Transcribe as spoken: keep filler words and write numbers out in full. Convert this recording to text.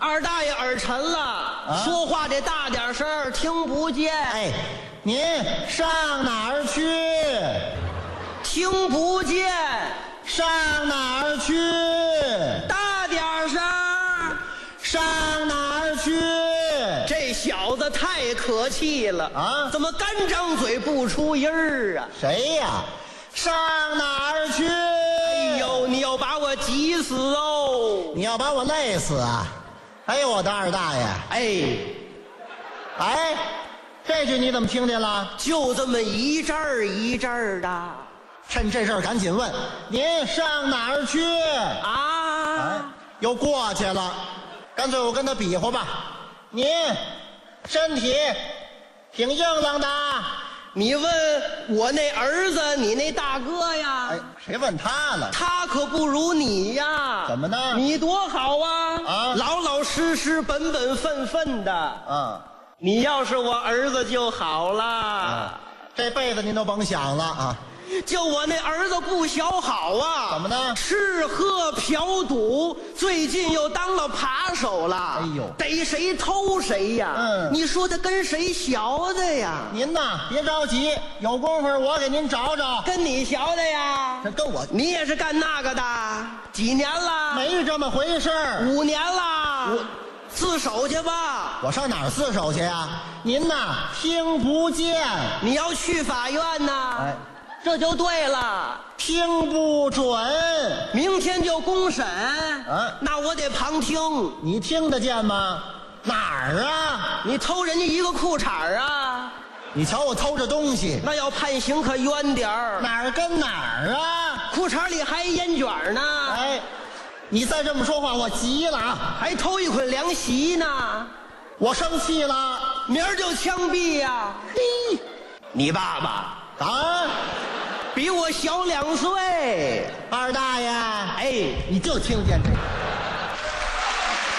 二大爷耳沉了，啊、说话得大点声，听不见。 哎，您上哪儿去？ 听不见。 上哪儿去？ 大点声。 上哪儿去？ 这小子太可气了啊！ 怎么干张嘴不出音儿啊？ 谁呀？上哪儿去？ 哎呦，你要把我急死哦！ 你要把我累死啊！哎呦，我的二大爷！ 哎， 哎，这句你怎么听见了？ 就这么一阵儿一阵儿的。 趁这事儿赶紧问，您上哪儿去？ 啊！ 哎，又过去了。干脆我跟他比划吧。您身体挺硬朗的。 你问我那儿子，你那大哥呀？ 哎，谁问他了？ 他可不如你呀。 怎么呢？ 你多好啊！ 啊， 老老实实、本本分分的。 啊， 你要是我儿子就好了。 啊，这辈子您都甭想了啊！ 就我那儿子不小好啊！ 怎么呢？ 吃喝嫖赌，最近又当了扒手了。 哎呦， 逮谁偷谁呀！ 嗯， 你说他跟谁学的呀？ 您呐，别着急，有功夫我给您找找。 跟你学的呀？ 这跟我， 你也是干那个的？几年了？ 没这么回事儿。 五年了。 我自首去吧。 我上哪儿自首去呀？您呐，听不见。 你要去法院呐？ 哎。 这就对了， 听不准， 明天就公审， 啊， 那我得旁听。 你听得见吗？哪儿啊？ 你偷人家一个裤衩啊？ 你瞧我偷着东西， 那要判刑可冤点儿。 哪儿跟哪儿啊？ 裤衩里还烟卷呢。 哎，你再这么说话，我急了啊！ 还偷一捆凉席呢， 我生气了， 明儿就枪毙呀、啊！ 嘿， 你爸爸啊？ 比我小两岁， 二大爷， 哎， 你就听见这个。